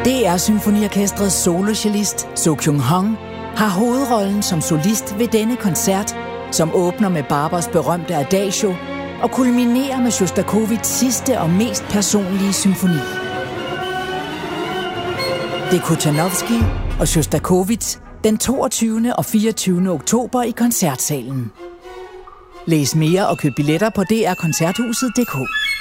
DR Symfoniorkestrets solocellist So Kyung-hong har hovedrollen som solist ved denne koncert, som åbner med Barbers berømte Adagio og kulminerer med Sjostakovitjs sidste og mest personlige symfoni. Det er Kochanowski og Sjostakovitj den 22. og 24. oktober i Koncertsalen. Læs mere og køb billetter på drkoncerthuset.dk.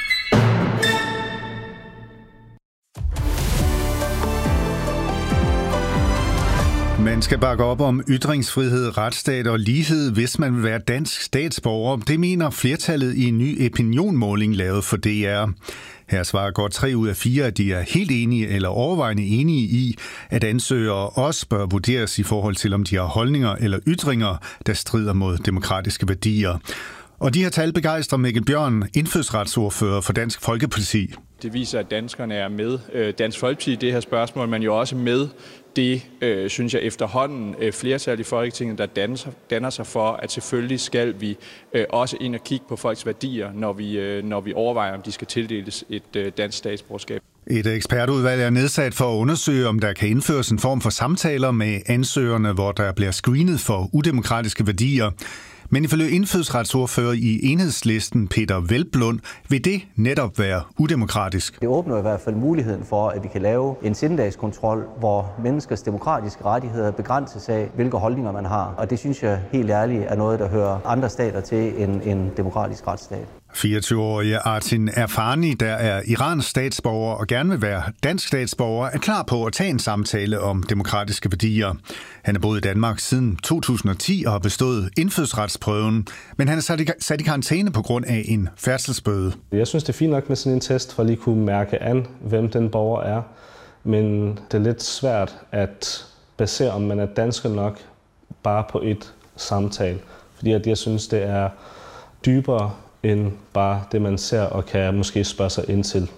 Man skal bakke op om ytringsfrihed, retsstat og lighed, hvis man vil være dansk statsborger. Det mener flertallet i en ny opinionmåling lavet for DR. Her svarer godt 3 ud af 4, at de er helt enige eller overvejende enige i, at ansøgere også bør vurderes i forhold til, om de har holdninger eller ytringer, der strider mod demokratiske værdier. Og de her tal begejstrer Mikkel Bjørn, indfødsretsordfører for Dansk Folkeparti. Det viser, at danskerne er med Dansk Folkeparti i det her spørgsmål, men jo også med det, synes jeg, efterhånden flertal i Folketinget, der danner sig for, at selvfølgelig skal vi også ind og kigge på folks værdier, når vi overvejer, om de skal tildeles et dansk statsborgerskab. Et ekspertudvalg er nedsat for at undersøge, om der kan indføres en form for samtaler med ansøgerne, hvor der bliver screenet for udemokratiske værdier. Men ifølge indfødsretsordfører i Enhedslisten Peter Hvelplund vil det netop være udemokratisk. Det åbner i hvert fald muligheden for, at vi kan lave en sindedagskontrol, hvor menneskers demokratiske rettigheder begrænses af, hvilke holdninger man har. Og det synes jeg helt ærligt er noget, der hører andre stater til en demokratisk retsstat. 24-årige Artin Erfani, der er Irans statsborger og gerne vil være dansk statsborger, er klar på at tage en samtale om demokratiske værdier. Han har boet i Danmark siden 2010 og har bestået indfødsretsprøven, men han er sat i karantæne på grund af en færdselsbøde. Jeg synes, det er fint nok med sådan en test, for at lige kunne mærke an, hvem den borger er. Men det er lidt svært at basere, om man er dansker nok, bare på et samtale. Fordi jeg synes, det er dybere end bare det, man ser og kan måske spørge sig ind til.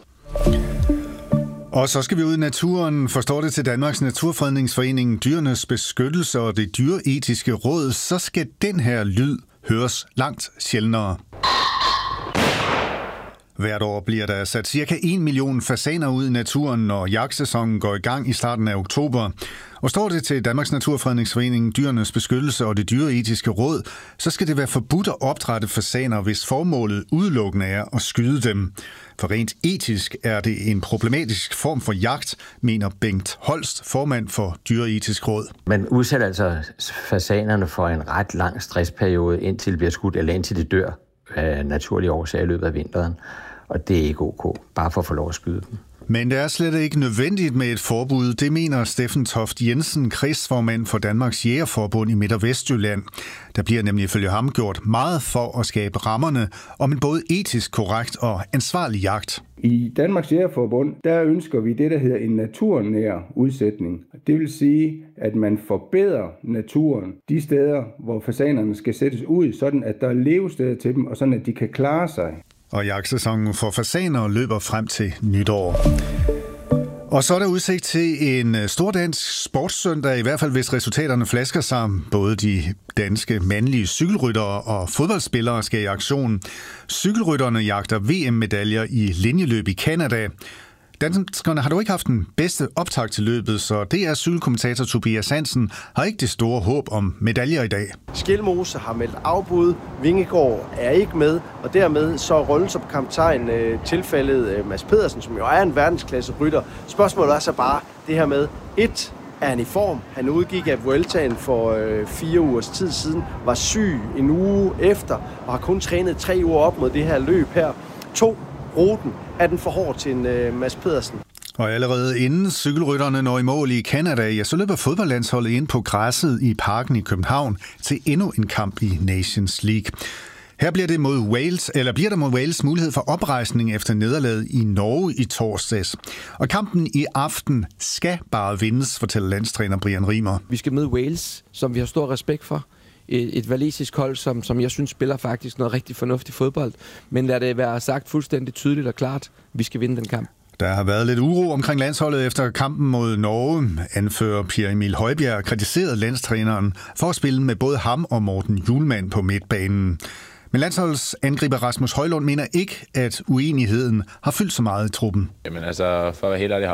Og så skal vi ud i naturen. Forstår det til Danmarks Naturfredningsforening, Dyrenes Beskyttelse og det Dyreetiske Råd, så skal den her lyd høres langt sjældnere. Hvert år bliver der sat ca. 1 million fasaner ud i naturen, når jagtsæsonen går i gang i starten af oktober. Og står det til Danmarks Naturfredningsforening, Dyrenes Beskyttelse og det Dyreetiske Råd, så skal det være forbudt at opdrætte fasaner, hvis formålet udelukkende er at skyde dem. For rent etisk er det en problematisk form for jagt, mener Bengt Holst, formand for Dyreetisk Råd. Man udsætter altså fasanerne for en ret lang stressperiode, indtil det bliver skudt, eller indtil det dør af naturlige årsager i løbet af vinteren. Og det er ikke ok, bare for at få lov at skyde dem. Men det er slet ikke nødvendigt med et forbud, det mener Steffen Toft Jensen, kredsformand for Danmarks Jægerforbund i Midt- og Vestjylland. Der bliver nemlig ifølge ham gjort meget for at skabe rammerne om en både etisk korrekt og ansvarlig jagt. I Danmarks Jægerforbund, der ønsker vi det, der hedder en naturnær udsætning. Det vil sige, at man forbedrer naturen de steder, hvor fasanerne skal sættes ud, sådan at der er levesteder til dem, og sådan at de kan klare sig. Og jagtsæsonen for fasaner løber frem til nytår. Og så er der udsigt til en stor dansk sportssøndag, i hvert fald hvis resultaterne flasker sig. Både de danske mandlige cykelryttere og fodboldspillere skal i aktion. Cykelrytterne jagter VM-medaljer i linjeløb i Canada. Danskerne har dog ikke haft den bedste optakt til løbet, så DR cykelkommentator Tobias Hansen har ikke det store håb om medaljer i dag. Skelmose har meldt afbud, Vingegaard er ikke med, og dermed så rollen som kaptajn tilfældet Mads Pedersen, som jo er en verdensklasse rytter. Spørgsmålet er så bare det her med, er han i form? Han udgik af Vueltaen for 4 ugers tid siden, var syg en uge efter, og har kun trænet 3 uger op mod det her løb her. 2. Ruten er den for hård til en Mads Pedersen. Og allerede inden cykelrytterne når i mål i Canada, ja, så løber fodboldlandsholdet ind på græsset i parken i København til endnu en kamp i Nations League. Her bliver der mod Wales mulighed for oprejsning efter nederlaget i Norge i torsdags. Og kampen i aften skal bare vindes, fortæller landstræner Brian Riemer. Vi skal møde Wales, som vi har stor respekt for. Et walisisk hold, som jeg synes spiller faktisk noget rigtig fornuftig fodbold. Men lad det være sagt fuldstændig tydeligt og klart, vi skal vinde den kamp. Der har været lidt uro omkring landsholdet efter kampen mod Norge. Anfører Pierre Emil Højbjerg kritiserede landstræneren for at spille med både ham og Morten Hjulmand på midtbanen. Men landsholdsangriber Rasmus Højlund mener ikke, at uenigheden har fyldt så meget i truppen. Jamen altså, for at være helt ærlig,